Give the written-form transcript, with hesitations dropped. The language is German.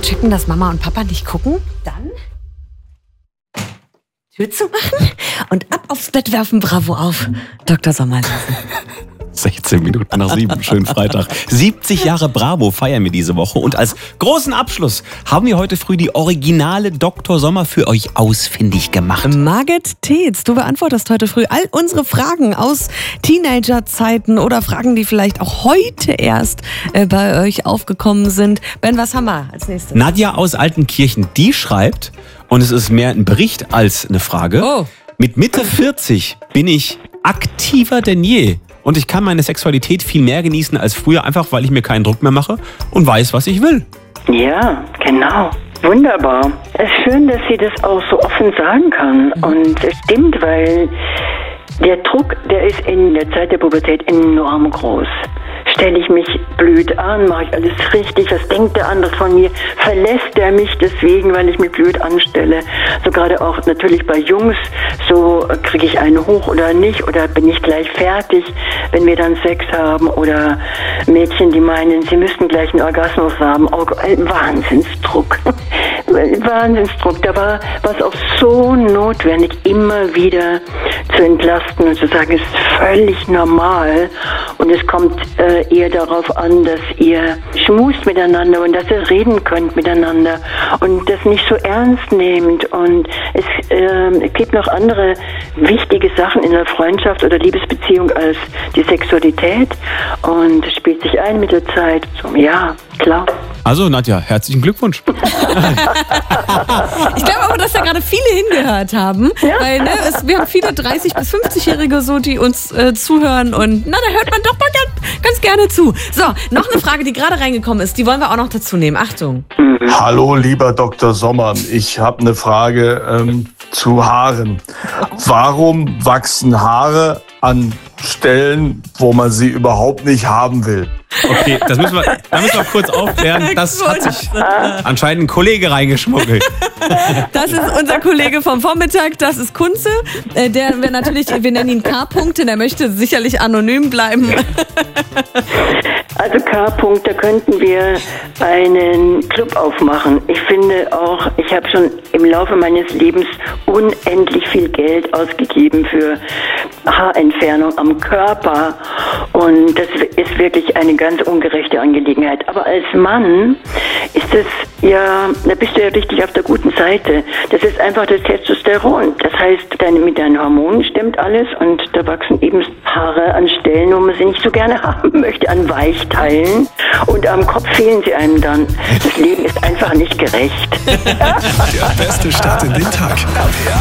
checken, dass Mama und Papa nicht gucken. Dann Tür zu machen und ab aufs Bett werfen. Bravo auf Dr. Sommerlesen. 16 Minuten nach 7, schönen Freitag. 70 Jahre Bravo feiern wir diese Woche. Und als großen Abschluss haben wir heute früh die originale Dr. Sommer für euch ausfindig gemacht. Margit Tetz, du beantwortest heute früh all unsere Fragen aus Teenagerzeiten oder Fragen, die vielleicht auch heute erst bei euch aufgekommen sind. Ben, was haben wir als nächstes? Nadja aus Altenkirchen, die schreibt, und es ist mehr ein Bericht als eine Frage, mit Mitte 40 bin ich aktiver denn je. Und ich kann meine Sexualität viel mehr genießen als früher, einfach weil ich mir keinen Druck mehr mache und weiß, was ich will. Ja, genau. Wunderbar. Es ist schön, dass sie das auch so offen sagen kann. Und es stimmt, weil der Druck, der ist in der Zeit der Pubertät enorm groß. Stelle ich mich blöd an, mache ich alles richtig, was denkt der andere von mir, verlässt er mich deswegen, weil ich mich blöd anstelle. So gerade auch natürlich bei Jungs, so kriege ich einen hoch oder nicht oder bin ich gleich fertig, wenn wir dann Sex haben, oder Mädchen, die meinen, sie müssten gleich einen Orgasmus haben. Oh, Wahnsinnsdruck. Wahnsinnsdruck. Da war es auch so notwendig, immer wieder zu entlasten und zu sagen, es ist völlig normal und es kommt eher darauf an, dass ihr schmust miteinander und dass ihr reden könnt miteinander und das nicht so ernst nehmt. Und es gibt noch andere wichtige Sachen in der Freundschaft oder Liebesbeziehung als die Sexualität, und es spielt sich ein mit der Zeit. So, ja, klar. Also Nadja, herzlichen Glückwunsch. Ich glaube aber, dass da gerade viele hingehört haben, weil wir haben viele 30- bis 50-Jährige so, die uns zuhören, und da hört man doch mal ganz gerne zu. So, noch eine Frage, die gerade reingekommen ist, die wollen wir auch noch dazu nehmen. Achtung. Hallo, lieber Dr. Sommer. Ich habe eine Frage zu Haaren. Warum wachsen Haare an Stellen, wo man sie überhaupt nicht haben will? Okay, da müssen wir kurz aufklären. Das hat sich anscheinend ein Kollege reingeschmuggelt. Das ist unser Kollege vom Vormittag, das ist Kunze. Wir nennen ihn K-Punkte, der möchte sicherlich anonym bleiben. Also K-Punkt, da könnten wir einen Club aufmachen. Ich finde auch, ich habe schon im Laufe meines Lebens unendlich viel Geld ausgegeben für Haarentfernung am Körper, und das ist wirklich eine ganz ungerechte Angelegenheit. Aber als Mann ist es ja, da bist du ja richtig auf der guten Seite. Das ist einfach das Testosteron. Das heißt, mit deinen Hormonen stimmt alles, und da wachsen eben Haare an Stellen, wo man sie nicht so gerne haben möchte, an Weichteilen, und am Kopf fehlen sie einem dann. Das Leben ist einfach nicht gerecht. Der beste Start in den Tag.